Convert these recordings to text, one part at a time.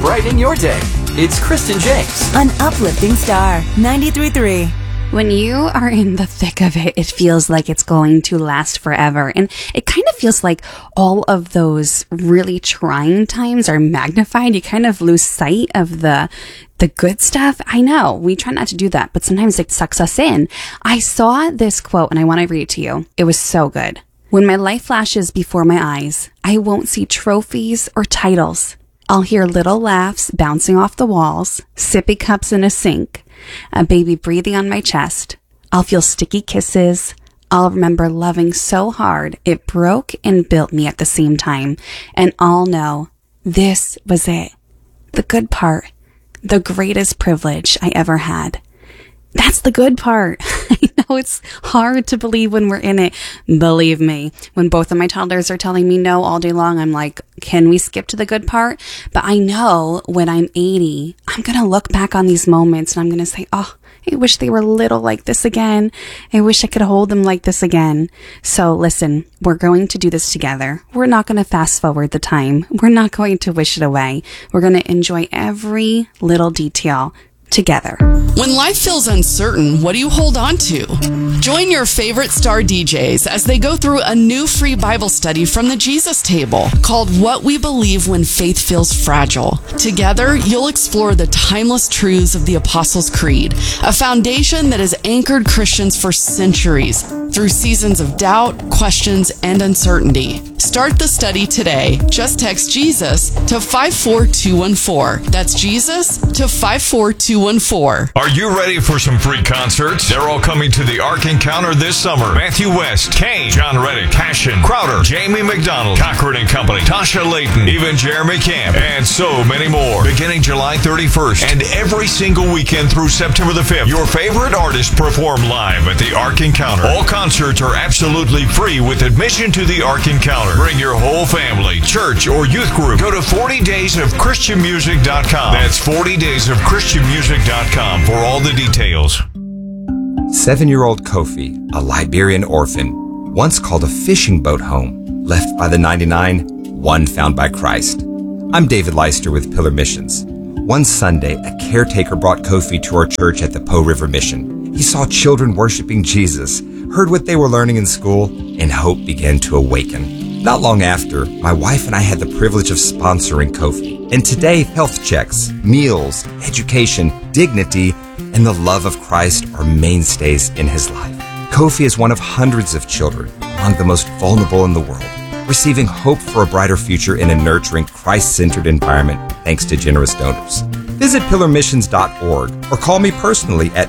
brighten your day. It's Kristen James on Uplifting Star 93.3. When you are in the thick of it, it feels like it's going to last forever. And it kind of feels like all of those really trying times are magnified. You kind of lose sight of the good stuff. I know we try not to do that, but sometimes it sucks us in. I saw this quote and I want to read it to you. It was so good. When my life flashes before my eyes, I won't see trophies or titles. I'll hear little laughs bouncing off the walls, sippy cups in a sink, a baby breathing on my chest. I'll feel sticky kisses. I'll remember loving so hard it broke and built me at the same time. And I'll know this was it. The good part. The greatest privilege I ever had. That's the good part. I know it's hard to believe when we're in it. Believe me, when both of my toddlers are telling me no all day long, I'm like, can we skip to the good part? But I know when I'm 80, I'm going to look back on these moments and I'm going to say, oh, I wish they were little like this again. I wish I could hold them like this again. So listen, we're going to do this together. We're not going to fast forward the time. We're not going to wish it away. We're going to enjoy every little detail together. When life feels uncertain, what do you hold on to? Join your favorite star DJs as they go through a new free Bible study from the Jesus Table called What We Believe When Faith Feels Fragile. Together, you'll explore the timeless truths of the Apostles' Creed, a foundation that has anchored Christians for centuries through seasons of doubt, questions, and uncertainty. Start the study today. Just text Jesus to 54214. That's Jesus to 54214. Are you ready for some free concerts? They're all coming to the Ark Encounter this summer. Matthew West, Kane, John Reddick, Passion, Crowder, Jamie McDonald, Cochran and Company, Tasha Layton, even Jeremy Camp, and so many more. Beginning July 31st and every single weekend through September the 5th, your favorite artists perform live at the Ark Encounter. All concerts are absolutely free with admission to the Ark Encounter. Bring your whole family, church, or youth group. Go to 40daysofchristianmusic.com. That's 40daysofchristianmusic.com for all the details. 7-year-old Kofi, a Liberian orphan, once called a fishing boat home, left by the 99, one found by Christ. I'm David Leister with Pillar Missions. One Sunday, a caretaker brought Kofi to our church at the Po River Mission. He saw children worshiping Jesus, heard what they were learning in school, and hope began to awaken. Not long after, my wife and I had the privilege of sponsoring Kofi. And today, health checks, meals, education, dignity, and the love of Christ are mainstays in his life. Kofi is one of hundreds of children among the most vulnerable in the world, receiving hope for a brighter future in a nurturing, Christ-centered environment thanks to generous donors. Visit pillarmissions.org or call me personally at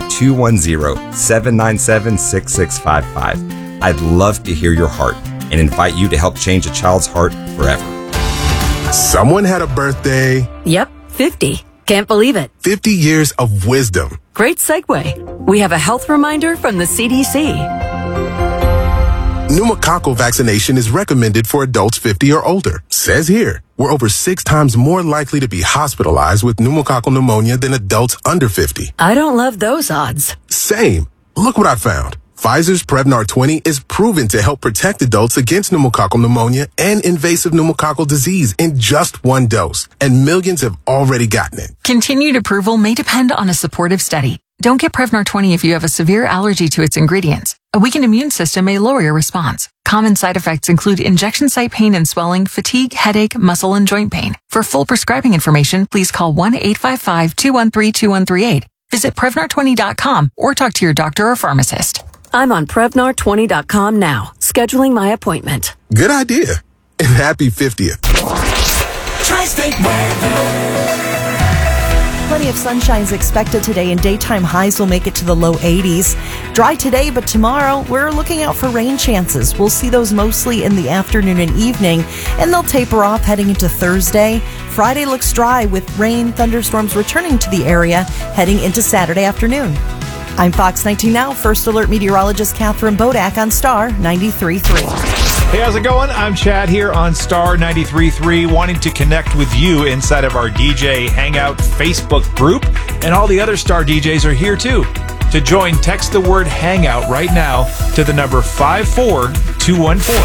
210-797-6655. I'd love to hear your heart and invite you to help change a child's heart forever. Someone had a birthday. Yep, 50. Can't believe it. 50 years of wisdom. Great segue. We have a health reminder from the CDC. Pneumococcal vaccination is recommended for adults 50 or older. Says here, we're over 6 times more likely to be hospitalized with pneumococcal pneumonia than adults under 50. I don't love those odds. Same. Look what I found. Pfizer's Prevnar 20 is proven to help protect adults against pneumococcal pneumonia and invasive pneumococcal disease in just 1 dose, and millions have already gotten it. Continued approval may depend on a supportive study. Don't get Prevnar 20 if you have a severe allergy to its ingredients. A weakened immune system may lower your response. Common side effects include injection site pain and swelling, fatigue, headache, muscle, and joint pain. For full prescribing information, please call 1-855-213-2138. Visit Prevnar20.com or talk to your doctor or pharmacist. I'm on Prevnar20.com now, scheduling my appointment. Good idea. And happy 50th. Tri-State weather. Plenty of sunshine is expected today, and daytime highs will make it to the low 80s. Dry today, but tomorrow we're looking out for rain chances. We'll see those mostly in the afternoon and evening, and they'll taper off heading into Thursday. Friday looks dry with rain, thunderstorms returning to the area heading into Saturday afternoon. I'm Fox 19 Now First Alert meteorologist Catherine Bodak on Star 93.3. Hey, how's it going? I'm Chad here on Star 93.3, wanting to connect with you inside of our DJ Hangout Facebook group, and all the other Star DJs are here too. To join, text the word Hangout right now to the number 54214.